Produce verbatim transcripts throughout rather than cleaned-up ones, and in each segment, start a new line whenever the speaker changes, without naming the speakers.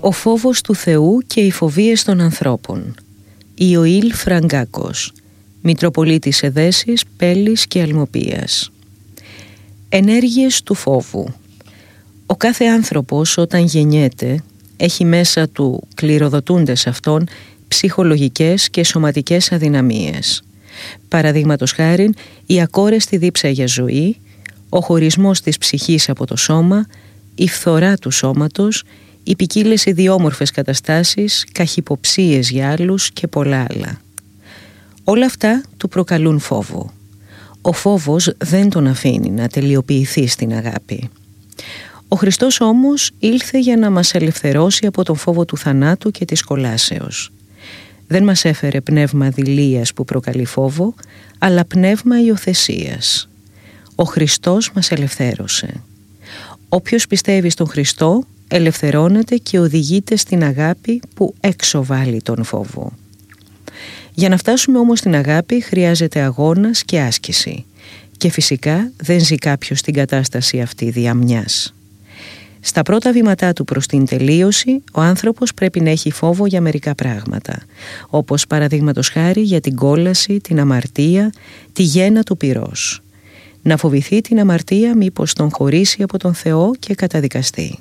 Ο φόβος του Θεού και οι φοβίες των ανθρώπων. Ιωήλ Φραγκάκος, Μητροπολίτης Εδέσης, Πέλης και Αλμοπίας. Ενέργειες του φόβου. Ο κάθε άνθρωπος όταν γεννιέται έχει μέσα του κληροδοτούντες αυτόν ψυχολογικές και σωματικές αδυναμίες. Παραδείγματος χάριν, η ακόρεστη δίψα για ζωή, ο χωρισμός της ψυχής από το σώμα, η φθορά του σώματος, οι ποικίλες ιδιόμορφες καταστάσεις, καχυποψίες για άλλους και πολλά άλλα. Όλα αυτά του προκαλούν φόβο. Ο φόβος δεν τον αφήνει να τελειοποιηθεί στην αγάπη. Ο Χριστός όμως ήλθε για να μας ελευθερώσει από τον φόβο του θανάτου και της κολάσεως. Δεν μας έφερε πνεύμα δειλίας που προκαλεί φόβο, αλλά πνεύμα υιοθεσίας. Ο Χριστός μας ελευθέρωσε. Όποιος πιστεύει στον Χριστό ελευθερώνεται και οδηγείται στην αγάπη που έξω βάλει τον φόβο. Για να φτάσουμε όμως στην αγάπη χρειάζεται αγώνας και άσκηση και φυσικά δεν ζει κάποιος στην κατάσταση αυτή δια μιας. Στα πρώτα βήματά του προς την τελείωση, ο άνθρωπος πρέπει να έχει φόβο για μερικά πράγματα, όπως παραδείγματος χάρη για την κόλαση, την αμαρτία, τη γέννα του πυρός. Να φοβηθεί την αμαρτία μήπως τον χωρίσει από τον Θεό και καταδικαστεί.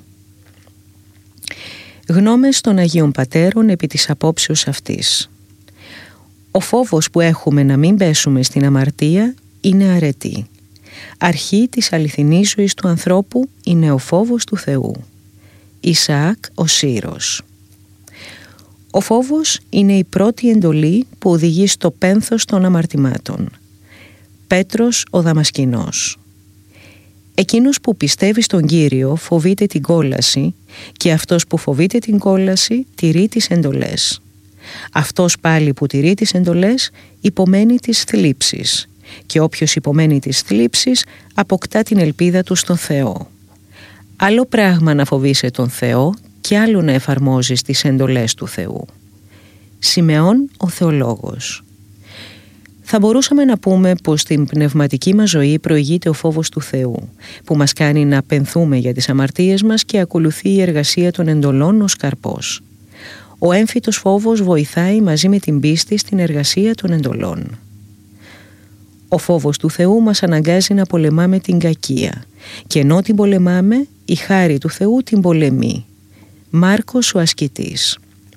Γνώμες των Αγίων Πατέρων επί της απόψεως αυτής. Ο φόβος που έχουμε να μην πέσουμε στην αμαρτία είναι αρετή. Αρχή της αληθινής ζωής του ανθρώπου είναι ο φόβος του Θεού. Ισαάκ ο Σύρος. Ο φόβος είναι η πρώτη εντολή που οδηγεί στο πένθος των αμαρτημάτων. Πέτρος ο Δαμασκηνός. Εκείνος που πιστεύει στον Κύριο φοβείται την κόλαση και αυτός που φοβείται την κόλαση τηρεί τις εντολές. Αυτός πάλι που τηρεί τις εντολές υπομένει τις θλίψεις και όποιος υπομένει τις θλίψεις αποκτά την ελπίδα του στον Θεό. Άλλο πράγμα να φοβείσαι τον Θεό και άλλο να εφαρμόζεις τις εντολές του Θεού. Σιμεών ο Θεολόγος. Θα μπορούσαμε να πούμε πως στην πνευματική μας ζωή προηγείται ο φόβος του Θεού, που μας κάνει να πενθούμε για τις αμαρτίες μας και ακολουθεί η εργασία των εντολών ως καρπός. Ο έμφυτος φόβος βοηθάει μαζί με την πίστη στην εργασία των εντολών. Ο φόβος του Θεού μας αναγκάζει να πολεμάμε την κακία και ενώ την πολεμάμε, η χάρη του Θεού την πολεμεί. Μάρκος ο Ασκητής.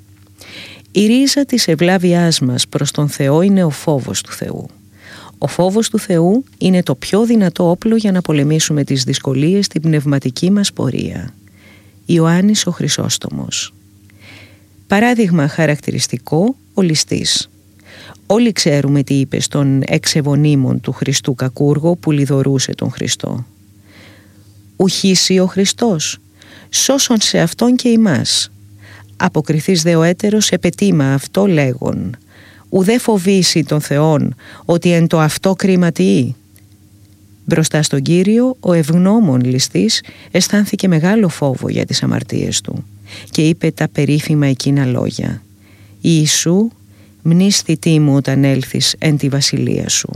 Η ρίζα της ευλάβειάς μας προς τον Θεό είναι ο φόβος του Θεού. Ο φόβος του Θεού είναι το πιο δυνατό όπλο για να πολεμήσουμε τις δυσκολίες στην πνευματική μας πορεία. Ιωάννης ο Χρυσόστομος. Παράδειγμα χαρακτηριστικό, ο ληστής. Όλοι ξέρουμε τι είπε στον εξεβονίμων του Χριστού κακούργο που λιδωρούσε τον Χριστό. «Ουχήσει ο Χριστός, σώσον σε Αυτόν και ημάς. Αποκριθείς δε ο έτερος επετήμα αυτό λέγον. Ουδέ φοβήσει τον Θεόν ότι εν το αυτό κρίματιεί». Μπροστά στον Κύριο ο ευγνώμων ληστής αισθάνθηκε μεγάλο φόβο για τις αμαρτίες του και είπε τα περίφημα εκείνα λόγια. «Ιησού, μνήσθητή μου όταν έλθεις εν τη βασιλεία σου».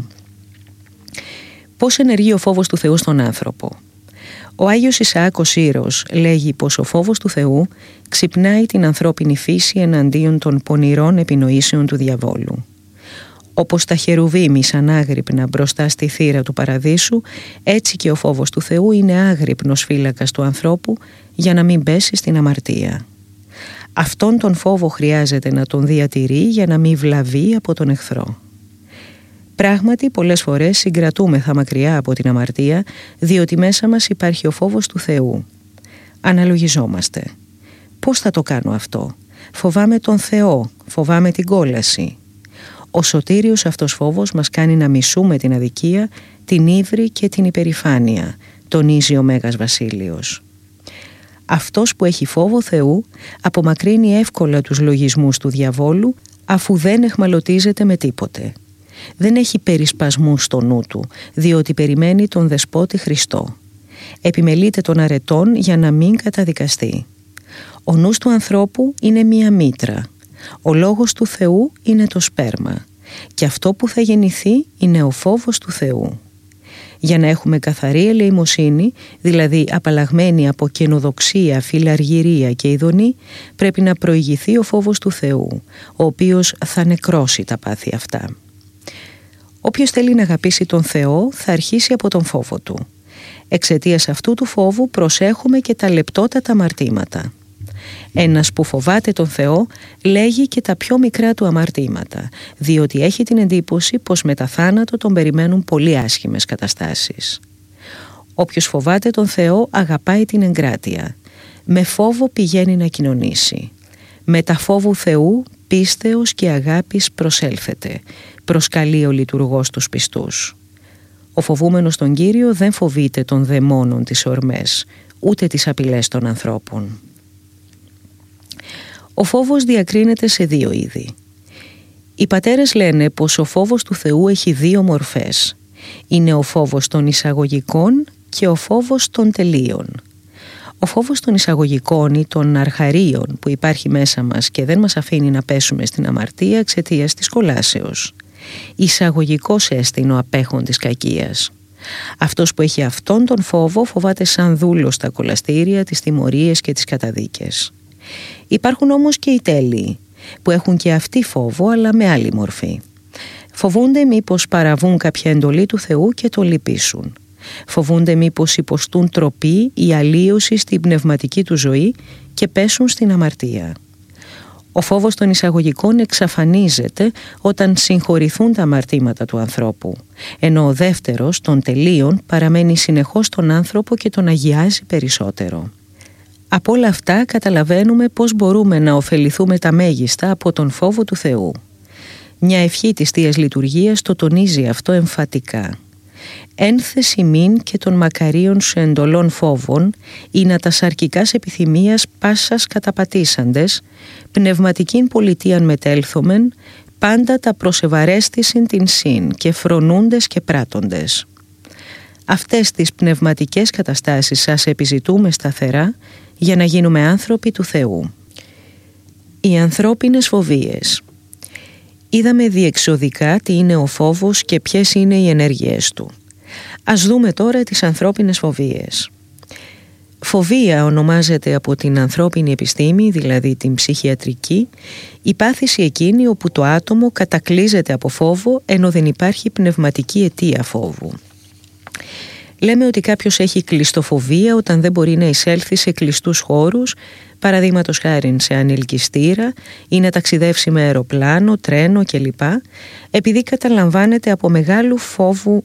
Πώς ενεργεί ο φόβος του Θεού στον άνθρωπο? Ο Άγιος Ισαάκ ο Σύρος λέγει πως ο φόβος του Θεού ξυπνάει την ανθρώπινη φύση εναντίον των πονηρών επινοήσεων του διαβόλου. Όπως τα χερουβίμ ήσαν άγρυπνα μπροστά στη θύρα του παραδείσου, έτσι και ο φόβος του Θεού είναι άγρυπνος φύλακας του ανθρώπου για να μην πέσει στην αμαρτία. Αυτόν τον φόβο χρειάζεται να τον διατηρεί για να μην βλαβεί από τον εχθρό. Πράγματι, πολλές φορές συγκρατούμεθα μακριά από την αμαρτία, διότι μέσα μας υπάρχει ο φόβος του Θεού. Αναλογιζόμαστε. Πώς θα το κάνω αυτό? Φοβάμαι τον Θεό, φοβάμαι την κόλαση. Ο σωτήριος αυτός φόβος μας κάνει να μισούμε την αδικία, την ύβρι και την υπερηφάνεια, τονίζει ο Μέγας Βασίλειος. Αυτός που έχει φόβο Θεού απομακρύνει εύκολα τους λογισμούς του διαβόλου, αφού δεν εχμαλωτίζεται με τίποτε. Δεν έχει περισπασμούς στο νου του, διότι περιμένει τον Δεσπότη Χριστό. Επιμελείται των αρετών για να μην καταδικαστεί. Ο νους του ανθρώπου είναι μία μήτρα. Ο λόγος του Θεού είναι το σπέρμα. Και αυτό που θα γεννηθεί είναι ο φόβος του Θεού. Για να έχουμε καθαρή ελεημοσύνη, δηλαδή απαλλαγμένη από καινοδοξία, φιλαργυρία και ειδονή, πρέπει να προηγηθεί ο φόβος του Θεού, ο οποίος θα νεκρώσει τα πάθη αυτά. Όποιος θέλει να αγαπήσει τον Θεό θα αρχίσει από τον φόβο του. Εξαιτίας αυτού του φόβου προσέχουμε και τα λεπτότατα αμαρτήματα. Ένας που φοβάται τον Θεό λέγει και τα πιο μικρά του αμαρτήματα, διότι έχει την εντύπωση πως μετά θάνατο τον περιμένουν πολύ άσχημες καταστάσεις. Όποιος φοβάται τον Θεό αγαπάει την εγκράτεια. Με φόβο πηγαίνει να κοινωνήσει. Με τα φόβου Θεού πίστεως και αγάπης προσέλθετε, προσκαλεί ο λειτουργός τους πιστούς. Ο φοβούμενος τον Κύριο δεν φοβείται των δαιμόνων τις ορμές, ούτε τις απειλές των ανθρώπων. Ο φόβος διακρίνεται σε δύο είδη. Οι πατέρες λένε πως ο φόβος του Θεού έχει δύο μορφές. Είναι ο φόβος των εισαγωγικών και ο φόβος των τελείων. Ο φόβος των εισαγωγικών ή των αρχαρίων που υπάρχει μέσα μας και δεν μας αφήνει να πέσουμε στην αμαρτία εξαιτίας της κολάσεως. Εισαγωγικός έστειν ο απέχων της κακίας. Αυτός που έχει αυτόν τον φόβο φοβάται σαν δούλος τα κολαστήρια, τις τιμωρίες και τις καταδίκες. Υπάρχουν όμως και οι τέλειοι που έχουν και αυτοί φόβο αλλά με άλλη μορφή. Φοβούνται μήπως παραβούν κάποια εντολή του Θεού και το λυπήσουν. Φοβούνται μήπως υποστούν τροπή ή αλλίωση στην πνευματική του ζωή και πέσουν στην αμαρτία. Ο φόβος των εισαγωγικών εξαφανίζεται όταν συγχωρηθούν τα αμαρτήματα του ανθρώπου, ενώ ο δεύτερος των τελείων παραμένει συνεχώς τον άνθρωπο και τον αγιάζει περισσότερο. Από όλα αυτά καταλαβαίνουμε πώς μπορούμε να ωφεληθούμε τα μέγιστα από τον φόβο του Θεού. Μια ευχή της Θείας Λειτουργίας το τονίζει αυτό εμφατικά. Ένθες ημίν και των μακαρίων σου εντολών φόβων, ή να τα σαρκικάς επιθυμίας πάσας καταπατήσαντες, πνευματικήν πολιτείαν μετέλθομεν, πάντα τα προσεβαρέστησιν την συν και φρονούντες και πράττοντες. Αυτές τις πνευματικές καταστάσεις σας επιζητούμε σταθερά για να γίνουμε άνθρωποι του Θεού. Οι ανθρώπινες φοβίες. Είδαμε διεξοδικά τι είναι ο φόβος και ποιες είναι οι ενέργειές του. Ας δούμε τώρα τις ανθρώπινες φοβίες. Φοβία ονομάζεται από την ανθρώπινη επιστήμη, δηλαδή την ψυχιατρική, η πάθηση εκείνη όπου το άτομο κατακλείζεται από φόβο ενώ δεν υπάρχει πνευματική αιτία φόβου. Λέμε ότι κάποιος έχει κλειστοφοβία όταν δεν μπορεί να εισέλθει σε κλειστούς χώρους, παραδείγματος χάριν σε ανελκυστήρα ή να ταξιδεύσει με αεροπλάνο, τρένο κλπ, επειδή καταλαμβάνεται από μεγάλου φόβου...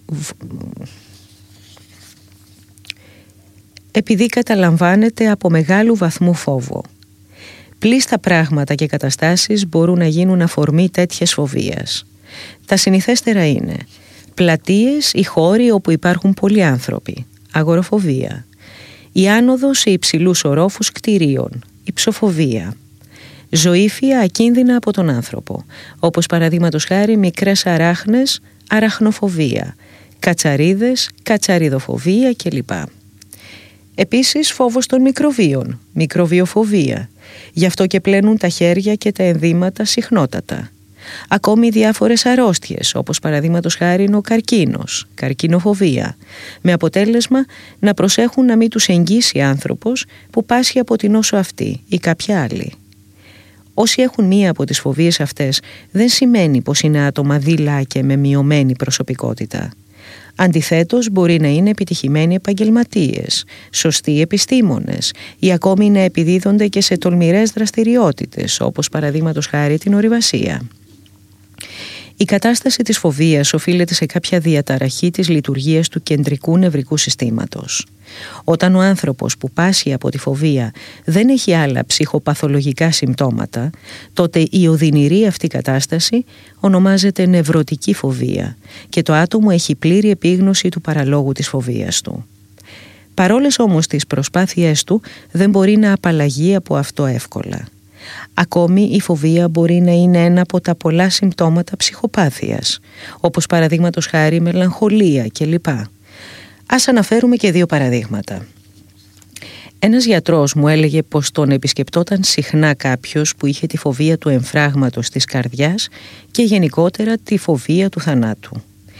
επειδή καταλαμβάνεται από μεγάλου βαθμού φόβο. Πλήστα πράγματα και καταστάσεις μπορούν να γίνουν αφορμή τέτοιας φοβίας. Τα συνηθέστερα είναι πλατείες ή χώροι όπου υπάρχουν πολλοί άνθρωποι, αγοροφοβία, η άνοδος σε υψηλούς ορόφους κτηρίων, υψοφοβία, ζωήφια ακίνδυνα από τον άνθρωπο, όπως παραδείγματος χάρη μικρές αράχνες, αραχνοφοβία, κατσαρίδες, κατσαριδοφοβία κλπ. Επίσης φόβος των μικροβίων, μικροβιοφοβία, γι' αυτό και πλένουν τα χέρια και τα ενδύματα συχνότατα. Ακόμη διάφορες αρρώστιες, όπως παραδείγματος χάρη ο καρκίνος, καρκινοφοβία, με αποτέλεσμα να προσέχουν να μην τους εγγύσει άνθρωπος που πάσχει από την νόσο αυτή ή κάποια άλλη. Όσοι έχουν μία από τις φοβίες αυτές δεν σημαίνει πως είναι άτομα δειλά και με μειωμένη προσωπικότητα. Αντιθέτως μπορεί να είναι επιτυχημένοι επαγγελματίες, σωστοί επιστήμονες ή ακόμη να επιδίδονται και σε τολμηρές δραστηριότητες, όπως παραδείγματος χάρη την ορειβασία. Η κατάσταση της φοβίας οφείλεται σε κάποια διαταραχή της λειτουργίας του κεντρικού νευρικού συστήματος. Όταν ο άνθρωπος που πάσχει από τη φοβία δεν έχει άλλα ψυχοπαθολογικά συμπτώματα, τότε η οδυνηρή αυτή κατάσταση ονομάζεται νευρωτική φοβία και το άτομο έχει πλήρη επίγνωση του παραλόγου της φοβίας του. Παρόλες όμως τις προσπάθειές του δεν μπορεί να απαλλαγεί από αυτό εύκολα. Ακόμη η φοβία μπορεί να είναι ένα από τα πολλά συμπτώματα ψυχοπάθειας, όπως παραδείγματος χάρη μελαγχολία κλπ. Ας αναφέρουμε και δύο παραδείγματα. Ένας γιατρός μου έλεγε πως τον επισκεπτόταν συχνά κάποιος που είχε τη φοβία του εμφράγματος της καρδιάς και γενικότερα τη φοβία του θανάτου.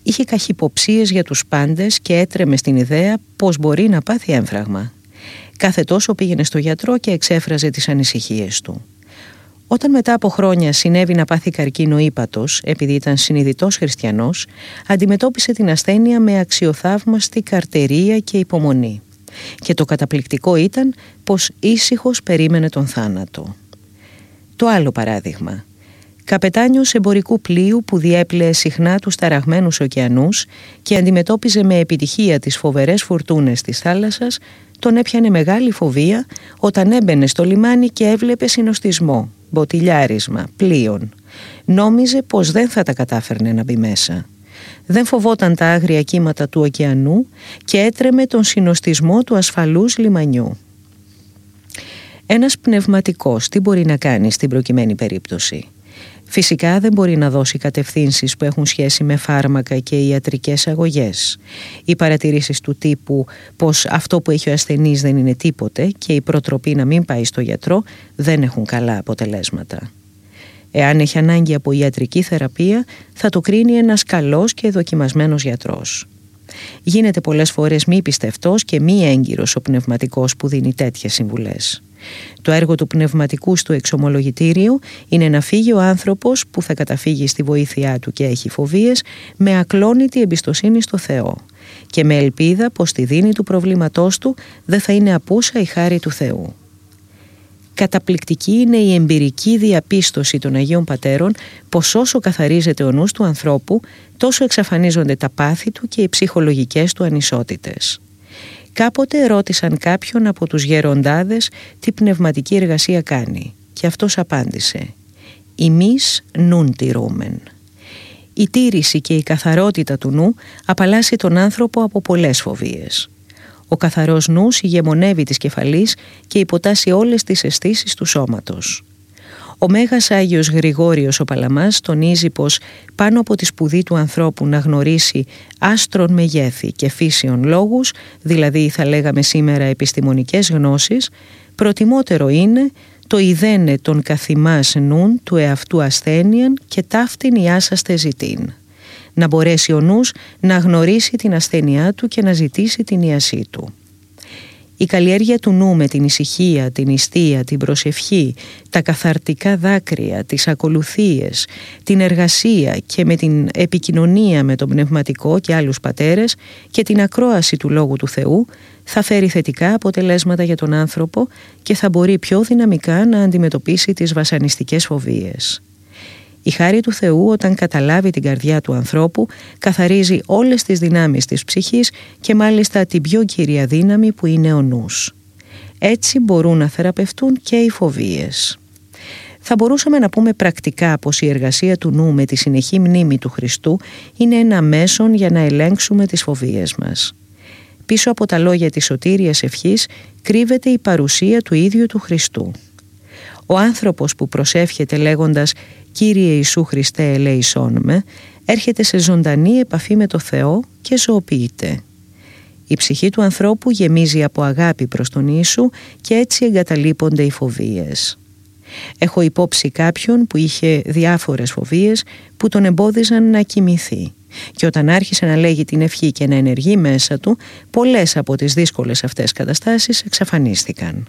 Είχε καχυποψίες για τους πάντες και έτρεμε στην ιδέα πως μπορεί να πάθει έμφραγμα. Κάθε τόσο πήγαινε στο γιατρό και εξέφραζε τις ανησυχίες του. Όταν μετά από χρόνια συνέβη να πάθει καρκίνο ύπατος, επειδή ήταν συνειδητός χριστιανός, αντιμετώπισε την ασθένεια με αξιοθαύμαστη καρτερία και υπομονή. Και το καταπληκτικό ήταν πως ήσυχος περίμενε τον θάνατο. Το άλλο παράδειγμα. Καπετάνιος εμπορικού πλοίου που διέπλεε συχνά τους ταραγμένους ωκεανούς και αντιμετώπιζε με επιτυχία τις φοβερές φουρτούνες της θάλασσας, τον έπιανε μεγάλη φοβία όταν έμπαινε στο λιμάνι και έβλεπε συνοστισμό, μποτιλιάρισμα, πλοίων. Νόμιζε πως δεν θα τα κατάφερνε να μπει μέσα. Δεν φοβόταν τα άγρια κύματα του ωκεανού και έτρεμε τον συνοστισμό του ασφαλούς λιμανιού. Ένας πνευματικός τι μπορεί να κάνει στην προκειμένη περίπτωση? Φυσικά δεν μπορεί να δώσει κατευθύνσεις που έχουν σχέση με φάρμακα και ιατρικές αγωγές. Οι παρατηρήσεις του τύπου πως αυτό που έχει ο ασθενής δεν είναι τίποτε και η προτροπή να μην πάει στο γιατρό δεν έχουν καλά αποτελέσματα. Εάν έχει ανάγκη από ιατρική θεραπεία, θα το κρίνει ένας καλός και δοκιμασμένος γιατρός. Γίνεται πολλές φορές μη πιστευτός και μη έγκυρος ο πνευματικός που δίνει τέτοιες συμβουλές. Το έργο του πνευματικού στο εξομολογητήριο είναι να φύγει ο άνθρωπος που θα καταφύγει στη βοήθειά του και έχει φοβίες με ακλόνητη εμπιστοσύνη στο Θεό και με ελπίδα πως στη δίνη του προβλήματός του δεν θα είναι απούσα η χάρη του Θεού. Καταπληκτική είναι η εμπειρική διαπίστωση των Αγίων Πατέρων πως όσο καθαρίζεται ο νους του ανθρώπου, τόσο εξαφανίζονται τα πάθη του και οι ψυχολογικές του ανισότητες. Κάποτε ρώτησαν κάποιον από τους γεροντάδες τι πνευματική εργασία κάνει και αυτός απάντησε «Ημείς νουν τηρούμεν». Η τήρηση και η καθαρότητα του νου απαλλάσσει τον άνθρωπο από πολλές φοβίες. Ο καθαρός νους ηγεμονεύει της κεφαλής και υποτάσσει όλες τις αισθήσεις του σώματος. Ο Μέγας Άγιος Γρηγόριος ο Παλαμάς τονίζει πως πάνω από τη σπουδή του ανθρώπου να γνωρίσει άστρων μεγέθη και φύσιων λόγους, δηλαδή θα λέγαμε σήμερα επιστημονικές γνώσεις, προτιμότερο είναι το ιδένε των καθημάς νουν του εαυτού ασθένειαν και ταύτην ιάσαστε ζητήν. Να μπορέσει ο νους να γνωρίσει την ασθένειά του και να ζητήσει την ιασή του. Η καλλιέργεια του νου με την ησυχία, την νηστεία, την προσευχή, τα καθαρτικά δάκρυα, τις ακολουθίες, την εργασία και με την επικοινωνία με τον πνευματικό και άλλους πατέρες και την ακρόαση του Λόγου του Θεού θα φέρει θετικά αποτελέσματα για τον άνθρωπο και θα μπορεί πιο δυναμικά να αντιμετωπίσει τις βασανιστικές φοβίες. Η χάρη του Θεού όταν καταλάβει την καρδιά του ανθρώπου καθαρίζει όλες τις δυνάμεις της ψυχής και μάλιστα την πιο κύρια δύναμη που είναι ο νους. Έτσι μπορούν να θεραπευτούν και οι φοβίες. Θα μπορούσαμε να πούμε πρακτικά πως η εργασία του νου με τη συνεχή μνήμη του Χριστού είναι ένα μέσον για να ελέγξουμε τις φοβίες μας. Πίσω από τα λόγια της σωτήριας ευχής κρύβεται η παρουσία του ίδιου του Χριστού. Ο άνθρωπος που προσεύχεται λέγοντας «Κύριε Ιησού Χριστέ ελέησόν με», έρχεται σε ζωντανή επαφή με το Θεό και ζωοποιείται. Η ψυχή του ανθρώπου γεμίζει από αγάπη προς τον Ιησού και έτσι εγκαταλείπονται οι φοβίες. Έχω υπόψη κάποιον που είχε διάφορες φοβίες που τον εμπόδιζαν να κοιμηθεί και όταν άρχισε να λέγει την ευχή και να ενεργεί μέσα του, πολλές από τις δύσκολες αυτές καταστάσεις εξαφανίστηκαν.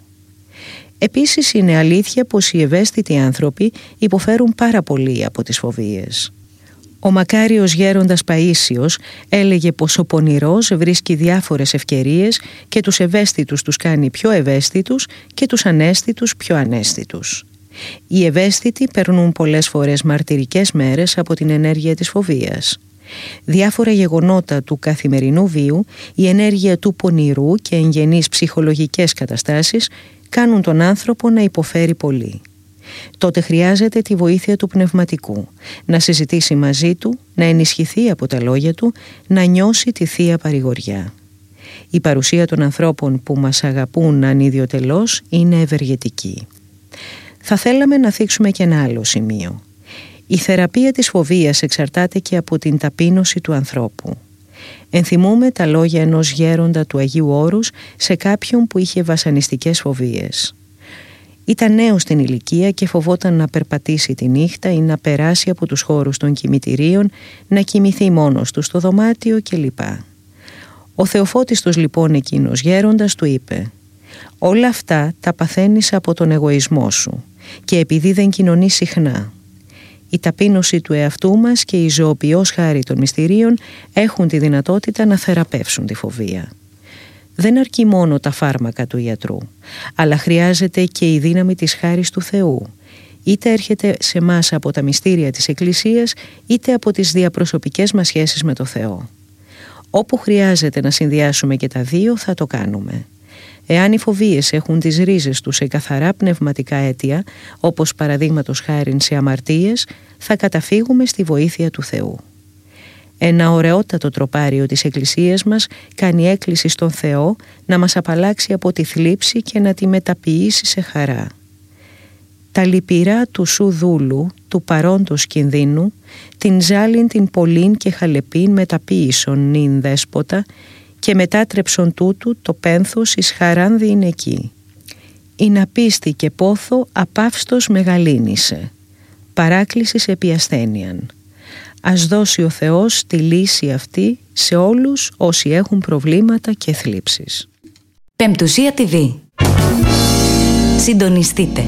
Επίσης είναι αλήθεια πως οι ευαίσθητοι άνθρωποι υποφέρουν πάρα πολύ από τις φοβίες. Ο μακάριος γέροντας Παΐσιος έλεγε πως ο πονηρός βρίσκει διάφορες ευκαιρίες και τους ευαίσθητους τους κάνει πιο ευαίσθητους και τους αναίσθητους πιο αναίσθητους. Οι ευαίσθητοι περνούν πολλές φορές μαρτυρικές μέρες από την ενέργεια της φοβίας. Διάφορα γεγονότα του καθημερινού βίου, η ενέργεια του πονηρού και εγγενείς ψυχολογικές καταστάσεις κάνουν τον άνθρωπο να υποφέρει πολύ. Τότε χρειάζεται τη βοήθεια του πνευματικού, να συζητήσει μαζί του, να ενισχυθεί από τα λόγια του, να νιώσει τη Θεία Παρηγοριά. Η παρουσία των ανθρώπων που μας αγαπούν ανιδιοτελώς είναι ευεργετική. Θα θέλαμε να θίξουμε και ένα άλλο σημείο. Η θεραπεία της φοβίας εξαρτάται και από την ταπείνωση του ανθρώπου. Ενθυμούμε τα λόγια ενός γέροντα του Αγίου Όρους σε κάποιον που είχε βασανιστικές φοβίες. Ήταν νέος στην ηλικία και φοβόταν να περπατήσει τη νύχτα ή να περάσει από τους χώρους των κημητηρίων, να κοιμηθεί μόνος του στο δωμάτιο κλπ. Ο Θεοφώτιστος λοιπόν εκείνος γέροντας του είπε: «Όλα αυτά τα παθαίνεις από τον εγωισμό σου και επειδή δεν κοινωνείς συχνά. Η ταπείνωση του εαυτού μας και η ζωοποιός χάρη των μυστηρίων έχουν τη δυνατότητα να θεραπεύσουν τη φοβία. Δεν αρκεί μόνο τα φάρμακα του ιατρού, αλλά χρειάζεται και η δύναμη της χάρης του Θεού, είτε έρχεται σε μας από τα μυστήρια της Εκκλησίας, είτε από τις διαπροσωπικές μας σχέσεις με το Θεό. Όπου χρειάζεται να συνδυάσουμε και τα δύο, θα το κάνουμε. Εάν οι φοβίες έχουν τις ρίζες τους σε καθαρά πνευματικά αίτια, όπως παραδείγματος χάριν σε αμαρτίες, θα καταφύγουμε στη βοήθεια του Θεού». Ένα ωραιότατο τροπάριο της Εκκλησίας μας κάνει έκκληση στον Θεό να μας απαλλάξει από τη θλίψη και να τη μεταποιήσει σε χαρά. «Τα λυπηρά του σου δούλου, του παρόντος κινδύνου, την ζάλιν την πολλήν και χαλεπήν μεταποίησον νυν δέσποτα και μετάτρεψον τούτου το πένθος εις χαράν διηνεκή. Ειν απίστη και πόθο απαύστος μεγαλύνησε, παράκλησης επί ασθένειαν. Ας δώσει ο Θεός τη λύση αυτή σε όλους όσοι έχουν προβλήματα και θλίψεις».
Πεμπτουσία τι βι. Συντονιστείτε.